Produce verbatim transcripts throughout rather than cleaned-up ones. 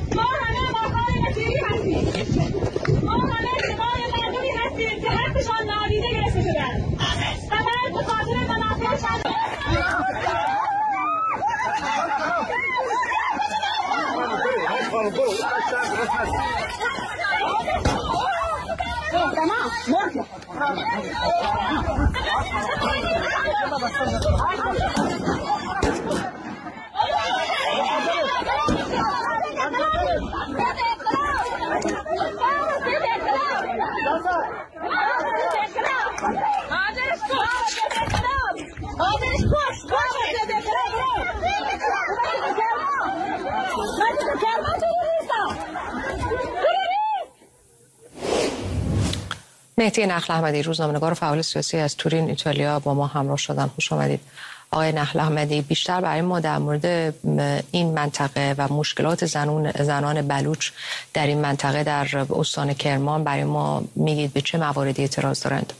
ما همه ماکان نصیری هستیم. ما همه سپاه مردمی هستیم که حقشان نادیده گرفته شدن و باید به خاطر منافعشان مهدی نخل احمدی، روزنامه‌نگار و فعال سیاسی از تورین ایتالیا با ما همراه شدن. خوش آمدید آقای نخل احمدی. بیشتر برای ما در مورد این منطقه و مشکلات زنان زنان بلوچ در این منطقه در استان کرمان برای ما میگید، به چه مواردی اعتراض دارند؟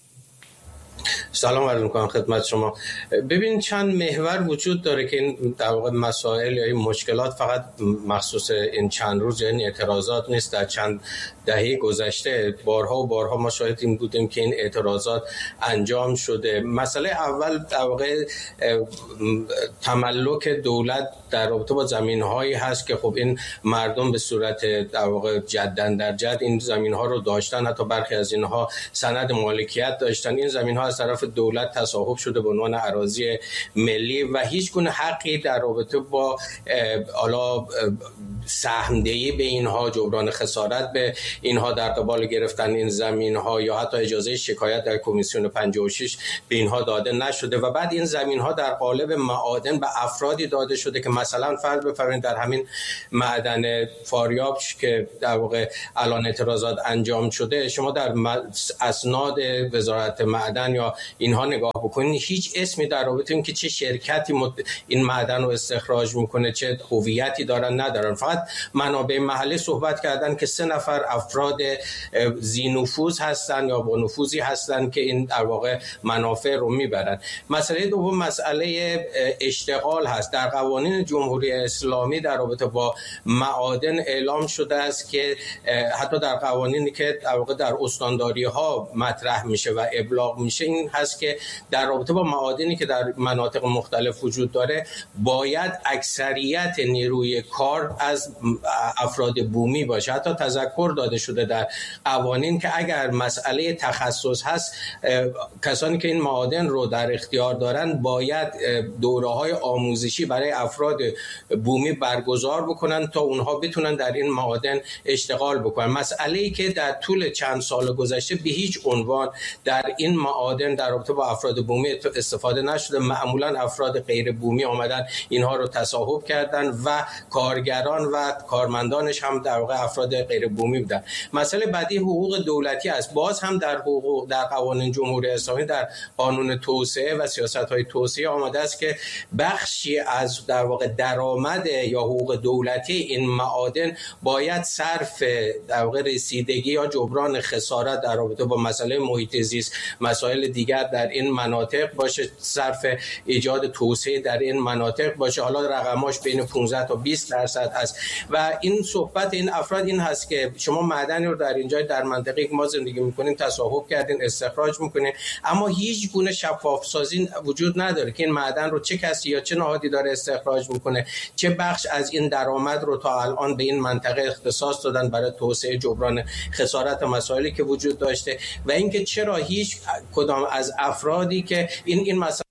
سلام عرض می‌کنم خدمت شما. ببین چند محور وجود داره که این در واقع مسائل یا این مشکلات فقط مخصوص این چند روز یا این اعتراضات نیست. در چند دهه گذشته بارها و بارها ما شاهد این بودیم که این اعتراضات انجام شده. مسئله اول در واقع تملک دولت در رابطه با زمین‌هایی هست که خب این مردم به صورت در واقع جدن در جد این زمین‌ها رو داشتن، حتی برخی از اینها سند مالکیت داشتن. این زمین‌ها از طرف دولت تصاحب شده به عنوان اراضی ملی و هیچ گونه حقی در رابطه با حالا سهم‌دهی به اینها، جبران خسارت به اینها در قبال گرفتن این زمین‌ها یا حتی اجازه شکایت در کمیسیون پنجاه و شش به اینها داده نشده و بعد این زمین‌ها در قالب معادن به افرادی داده شده که مثلا فرض بفرمایید در همین معدن فاریاب که در واقع الان اعتراضات انجام شده، شما در اسناد وزارت معدن یا اینها نگاه بکنید، هیچ اسمی در رابطه این که چه شرکتی این معدن رو استخراج میکنه، چه هویتی دارن ندارن. فقط منابع محلی صحبت کردن که سه نفر افراد ذی نفوذ هستن یا با نفوذی هستن که این در واقع منافع رو میبرن. مسئله دوم مسئله اشتغال هست. در قوانین جمهوری اسلامی در رابطه با معادن اعلام شده است که حتی در قوانینی که در واقع در استانداری ها مطرح میشه و ابلاغ میشه این هست که در رابطه با معادنی که در مناطق مختلف وجود داره باید اکثریت نیروی کار از افراد بومی باشه. حتی تذکر داده شده در قوانین که اگر مسئله تخصص هست، کسانی که این معادن رو در اختیار دارن باید دوره‌های آموزشی برای افراد بومی برگزار بکنن تا اونها بتونن در این معادن اشتغال بکنن. مسئله‌ای که در طول چند سال گذشته به هیچ عنوان در این معادن در رابطه با افراد بومی استفاده نشده. معمولا افراد غیر بومی آمدن اینها رو تصاحب کردن و کارگران و کارمندانش هم در واقع افراد غیر بومی بودن. مسئله بعدی حقوق دولتی است. باز هم در حقوق در قوانین جمهوری اسلامی در قانون توسعه و سیاست‌های توسعه آمده است که بخشی از در واقع درآمد یا حقوق دولتی این معادن باید صرف در واقع رسیدگی یا جبران خسارت در رابطه با مسئله محیط زیست، مسائل دیگر در این مناطق باشه، صرف ایجاد توسعه در این مناطق باشه. حالا رقماش بین پانزده تا بیست درصد است و این صحبت این افراد این هست که شما معدنی رو در اینجا در منطقه‌ای که ما زندگی می‌کنیم تصاحب کردین، استخراج می‌کنین، اما هیچ گونه شفاف سازی وجود نداره که این معدن رو چه کسی یا چه نهادی داره استخراج می‌کنه، چه بخش از این درآمد رو تا الان به این منطقه اختصاص دادن برای توسعه، جبران خسارت مسائلی که وجود داشته و اینکه چرا هیچ کدام از افرادی که این این مسئله